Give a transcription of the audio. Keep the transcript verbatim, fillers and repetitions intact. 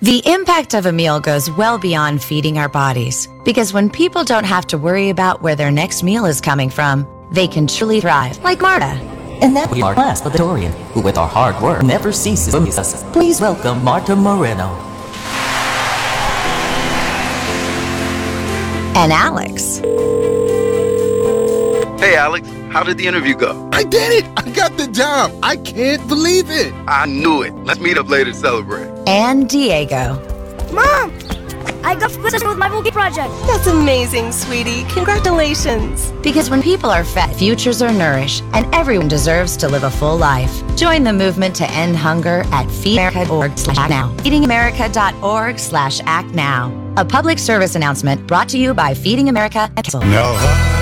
The impact of a meal goes well beyond feeding our bodies, because when people don't have to worry about where their next meal is coming from, they can truly thrive, like Marta. And that we are valedictorian, who with our hard work never ceases to amaze us. Please welcome Marta Moreno. And Alex. Hey, Alex, how did the interview go? I did it! I got the job! I can't believe it! I knew it. Let's meet up later to celebrate. And Diego. Mom! I got successful with my Volcano project. That's amazing, sweetie. Congratulations. Because when people are fed, futures are nourished, and everyone deserves to live a full life. Join the movement to end hunger at feed america dot org slash act now. feeding america dot org slash act now. A public service announcement brought to you by Feeding America and Castle. No.